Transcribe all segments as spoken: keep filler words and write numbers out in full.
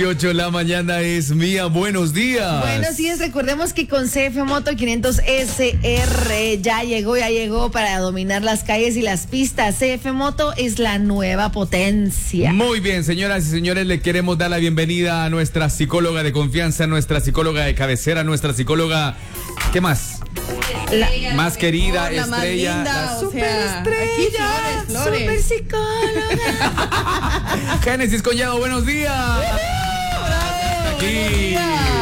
ocho de la mañana es mía, buenos días. Buenos días, recordemos que con C F Moto quinientos S R ya llegó, ya llegó para dominar las calles y las pistas. C F Moto es la nueva potencia. Muy bien, señoras y señores, le queremos dar la bienvenida a nuestra psicóloga de confianza, nuestra psicóloga de cabecera, nuestra psicóloga, ¿qué más? La más querida, oh, la estrella, más linda, la super estrella, super psicóloga. Génesis Collado, buenos días. Aquí.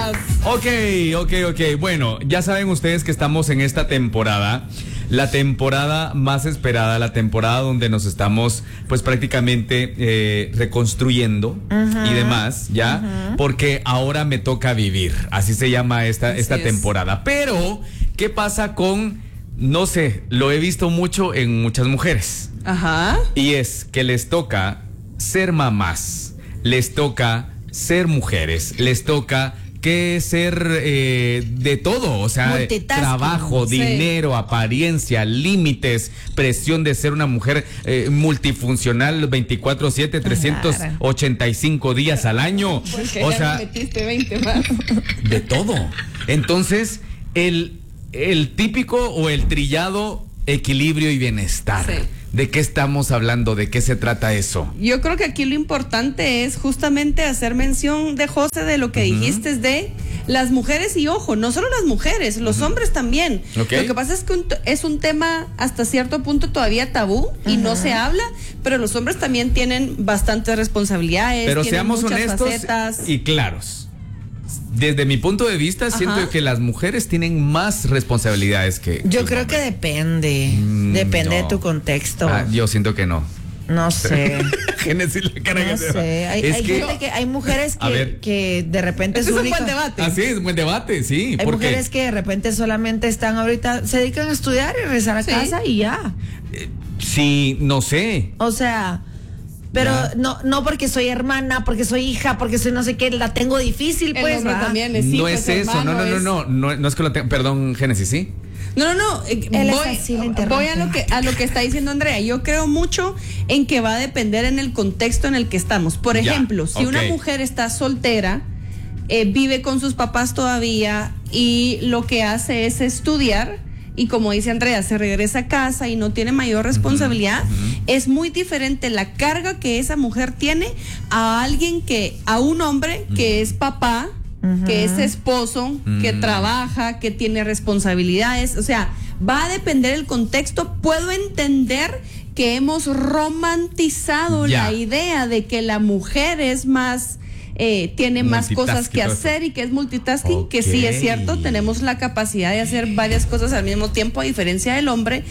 Ok, ok, ok. Bueno, ya saben ustedes que estamos en esta temporada, la temporada más esperada, la temporada donde nos estamos, pues prácticamente eh, reconstruyendo uh-huh. y demás, ¿ya? Uh-huh. Porque ahora me toca vivir. Así se llama esta, esta temporada. Pero, ¿qué pasa con, no sé, lo he visto mucho en muchas mujeres? Ajá. Y es que les toca ser mamás, les toca ser mujeres, les toca que ser eh, de todo, o sea, trabajo, sí. dinero, apariencia, límites, presión de ser una mujer eh, multifuncional veinticuatro siete, trescientos ochenta y cinco días al año. Porque o ya sea, me metiste veinte más. De todo. Entonces, el, el típico o el trillado equilibrio y bienestar. Sí. ¿De qué estamos hablando? ¿De qué se trata eso? Yo creo que aquí lo importante es justamente hacer mención de José de lo que uh-huh. dijiste de las mujeres y ojo, no solo las mujeres, los uh-huh. hombres también. Okay. Lo que pasa es que un, es un tema hasta cierto punto todavía tabú y uh-huh. no se habla, pero los hombres también tienen bastantes responsabilidades. Pero tienen seamos muchas honestos facetas. Y claros. Desde mi punto de vista, Ajá. siento que las mujeres tienen más responsabilidades que... Yo que creo hombres. que depende. Mm, depende no. de tu contexto. Ah, yo siento que no. No sé. Génesis, la cara no que sé. se Hay, es hay que, gente que hay mujeres que, que de repente este su es única... un buen debate. Así es, un buen debate, sí. Hay ¿por mujeres qué? que de repente solamente están ahorita, se dedican a estudiar y regresar a sí. casa y ya. Eh, sí, no sé. O sea... Pero ya. no no porque soy hermana, porque soy hija, porque soy no sé qué, la tengo difícil, pues. El hombre también es hijo, no es eso, hermano, no, no, es... no, no, no, no es que lo tenga, perdón, Génesis, ¿sí? No, no, no, eh, voy, voy a lo que a lo que está diciendo Andrea. Yo creo mucho en que va a depender en el contexto en el que estamos. Por ejemplo, ya, si okay. una mujer está soltera, eh, vive con sus papás todavía y lo que hace es estudiar, y como dice Andrea, se regresa a casa y no tiene mayor responsabilidad, uh-huh. es muy diferente la carga que esa mujer tiene a alguien que, a un hombre uh-huh. que es papá, uh-huh. que es esposo, uh-huh. que trabaja, que tiene responsabilidades. O sea, va a depender el contexto. Puedo entender que hemos romantizado yeah. la idea de que la mujer es más... Eh, tiene más cosas que hacer y que es multitasking, okay. que sí es cierto, tenemos la capacidad de hacer varias cosas al mismo tiempo, a diferencia del hombre.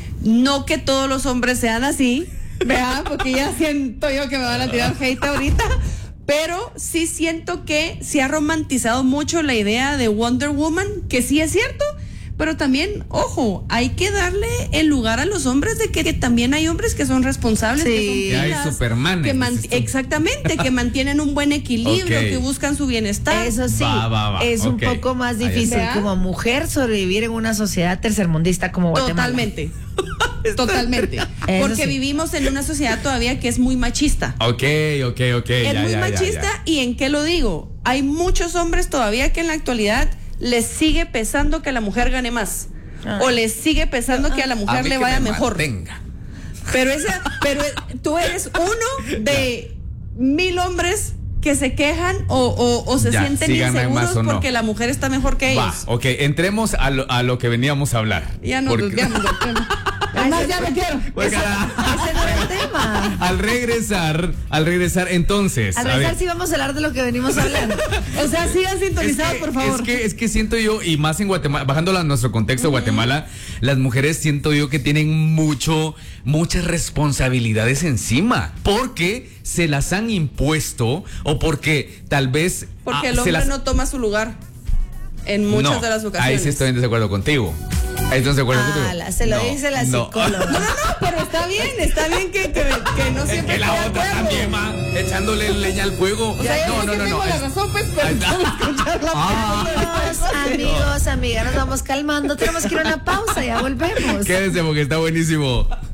No que todos los hombres sean así, ¿verdad? Porque ya siento yo que me van a tirar hate ahorita, pero sí siento que se ha romantizado mucho la idea de Wonder Woman, que sí es cierto. Pero también, ojo, hay que darle el lugar a los hombres de que, que también hay hombres que son responsables, sí. que son pilas, que hay Superman, que man, exactamente, que mantienen un buen equilibrio, okay. que buscan su bienestar. Eso sí, va, va, va. es okay. un poco más difícil como mujer sobrevivir en una sociedad tercermundista como Guatemala. Totalmente. Totalmente. Porque sí. vivimos en una sociedad todavía que es muy machista. Ok, ok, ok. Es ya, muy ya, machista. Ya, ya. ¿Y en qué lo digo? Hay muchos hombres todavía que en la actualidad les sigue pesando que la mujer gane más. Ah. O les sigue pesando que a la mujer a le vaya mejor. Venga. Pero esa, pero tú eres uno de mil hombres que se quejan o, o, o se ya, sienten si inseguros no. porque la mujer está mejor que ellos. Va, ok, entremos a lo, a lo que veníamos a hablar. Ya no nos desviamos del tema. Además, ya me quiero. Porque, ese no es el tema. Al regresar, al regresar, entonces. Al regresar sí vamos a hablar de lo que venimos hablando. O sea, sigan sintonizados, es que, por favor. Es que, es que siento yo, y más en Guatemala, bajándolo a nuestro contexto, uh-huh. Guatemala, las mujeres siento yo que tienen mucho, muchas responsabilidades encima. Porque se las han impuesto o porque tal vez. Porque ah, el hombre las... no toma su lugar en muchas no, de las ocasiones. Ahí sí estoy en desacuerdo contigo. Ahí estoy en desacuerdo ah, contigo. La, se lo no, dice la no. psicóloga. No, no, no, pero está bien, está bien que, que, que no siempre. Es que la otra también, ma, echándole leña al fuego. O sea, no, no, no, no. La razón, pues, pero escuchar la ah. Amigos, amigas, nos vamos calmando. Tenemos que ir a una pausa, ya volvemos. Quédense porque está buenísimo.